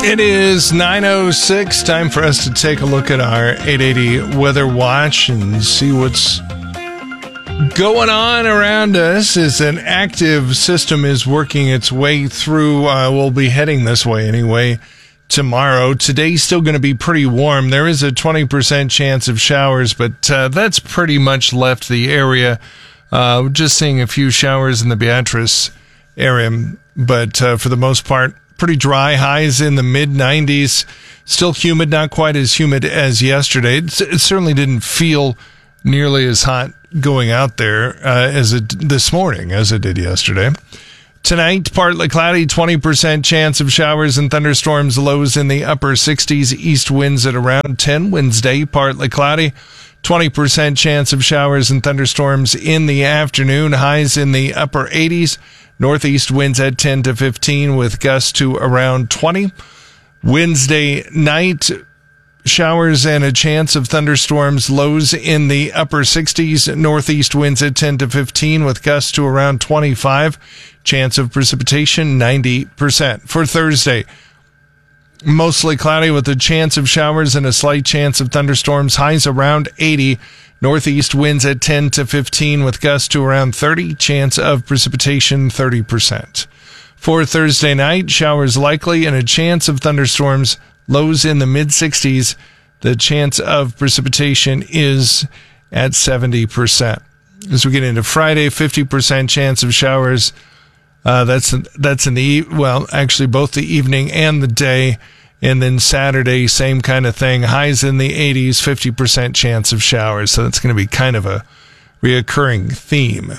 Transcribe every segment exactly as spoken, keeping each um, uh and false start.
It is nine oh six, time for us to take a look at our eight eighty Weather Watch and see what's going on around us as an active system is working its way through. Uh, we'll be heading this way anyway tomorrow. Today's still going to be pretty warm. There is a twenty percent chance of showers, but uh, that's pretty much left the area. Uh, just seeing a few showers in the Beatrice area, but uh, for the most part, pretty dry. Highs in the mid nineties. Still humid, not quite as humid as yesterday. It, it certainly didn't feel nearly as hot going out there uh, as it this morning as it did yesterday. Tonight, partly cloudy, twenty percent chance of showers and thunderstorms, lows in the upper sixties, east winds at around ten. Wednesday, partly cloudy, twenty percent chance of showers and thunderstorms in the afternoon, highs in the upper eighties, northeast winds at ten to fifteen with gusts to around twenty. Wednesday night, showers and a chance of thunderstorms, lows in the upper sixties, northeast winds at ten to fifteen with gusts to around twenty-five. Chance of precipitation ninety percent. For Thursday, mostly cloudy with a chance of showers and a slight chance of thunderstorms, highs around eighty. Northeast winds at ten to fifteen with gusts to around thirty. Chance of precipitation thirty percent. For Thursday night, showers likely and a chance of thunderstorms, lows in the mid sixties. The chance of precipitation is at seventy percent. As we get into Friday, fifty percent chance of showers. Uh, that's, that's in the, well, actually both the evening and the day. And then Saturday, same kind of thing. Highs in the eighties, fifty percent chance of showers. So that's going to be kind of a reoccurring theme.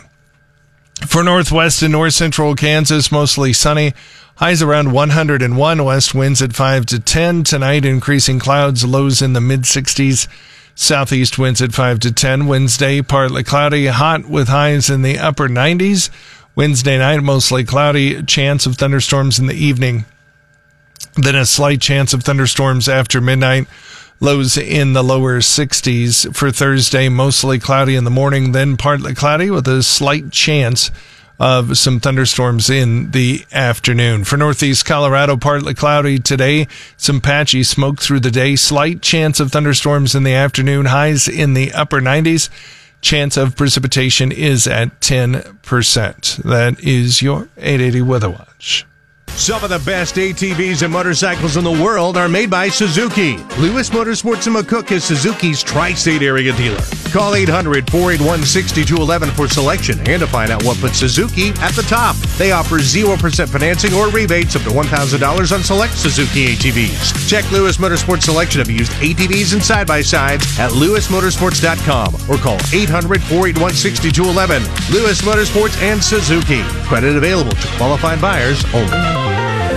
For northwest and north central Kansas, mostly sunny. Highs around one hundred one, west winds at five to ten. Tonight, increasing clouds, lows in the mid sixties. Southeast winds at five to ten. Wednesday, partly cloudy, hot with highs in the upper nineties. Wednesday night, mostly cloudy, chance of thunderstorms in the evening. Then a slight chance of thunderstorms after midnight, lows in the lower sixties. For Thursday, mostly cloudy in the morning, then partly cloudy with a slight chance of some thunderstorms in the afternoon. For northeast Colorado, partly cloudy today, some patchy smoke through the day, slight chance of thunderstorms in the afternoon, highs in the upper nineties. Chance of precipitation is at ten percent. That is your eight eighty Weather Watch. Some of the best A T Vs and motorcycles in the world are made by Suzuki. Lewis Motorsports in McCook is Suzuki's tri-state area dealer. Call eight hundred, four eight one, six two one one for selection and to find out what puts Suzuki at the top. They offer zero percent financing or rebates up to one thousand dollars on select Suzuki A T Vs. Check Lewis Motorsports' selection of used A T Vs and side-by-sides at lewis motorsports dot com or call eight hundred, four eight one, six two one one. Lewis Motorsports and Suzuki. Credit available to qualified buyers only.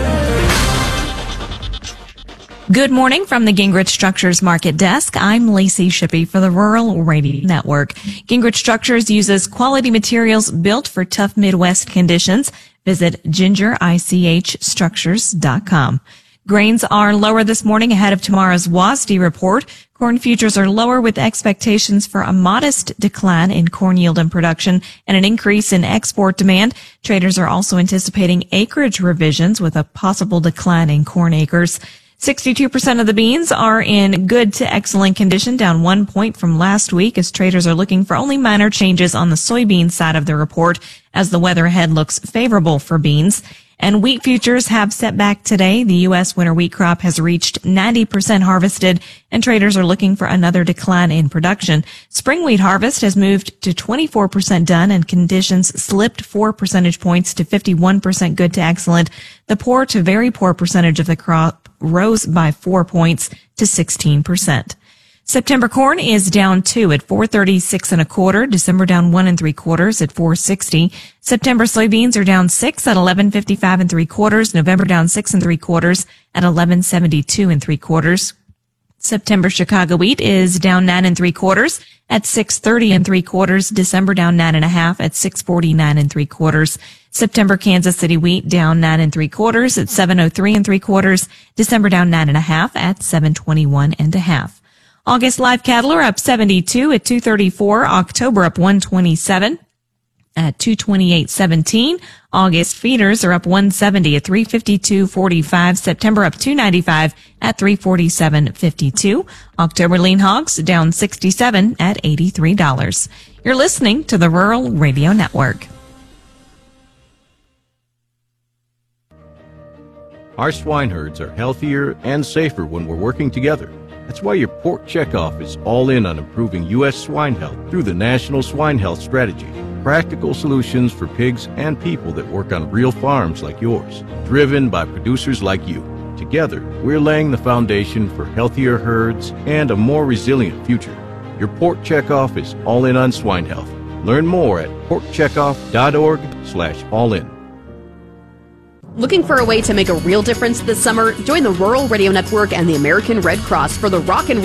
Good morning from the Gingrich Structures Market Desk. I'm Lacey Shippey for the Rural Radio Network. Gingrich Structures uses quality materials built for tough Midwest conditions. Visit ginger ich structures dot com. Grains are lower this morning ahead of tomorrow's W A S D report. Corn futures are lower with expectations for a modest decline in corn yield and production and an increase in export demand. Traders are also anticipating acreage revisions with a possible decline in corn acres. sixty-two percent of the beans are in good to excellent condition, down one point from last week as traders are looking for only minor changes on the soybean side of the report as the weather ahead looks favorable for beans. And wheat futures have set back today. The U S winter wheat crop has reached ninety percent harvested, and traders are looking for another decline in production. Spring wheat harvest has moved to twenty-four percent done, and conditions slipped four percentage points to fifty-one percent good to excellent. The poor to very poor percentage of the crop rose by four points to sixteen percent. September corn is down two at four thirty-six and a quarter. December down one and three quarters at four sixty. September soybeans are down six at eleven fifty-five and three quarters. November down six and three quarters at eleven seventy-two and three quarters. September Chicago wheat is down nine and three quarters at six thirty and three quarters. December down nine and a half at six forty-nine and three quarters. September Kansas City wheat down nine and three quarters at seven oh three and three quarters. December down nine and a half at seven twenty-one and a half. August live cattle are up seventy-two at two thirty-four. October up one twenty-seven. at two twenty-eight seventeen. August feeders are up one seventy at three fifty-two forty-five. September up two ninety-five at three forty-seven fifty-two. October lean hogs down sixty-seven at eighty-three dollars. You're listening to the Rural Radio Network. Our swine herds are healthier and safer when we're working together. That's why your Pork Checkoff is all in on improving U S swine health through the National Swine Health Strategy. Practical solutions for pigs and people that work on real farms like yours, driven by producers like you. Together, we're laying the foundation for healthier herds and a more resilient future. Your Pork Checkoff is all in on swine health. Learn more at porkcheckoff.org slash all in. Looking for a way to make a real difference this summer? Join the Rural Radio Network and the American Red Cross for the Rock and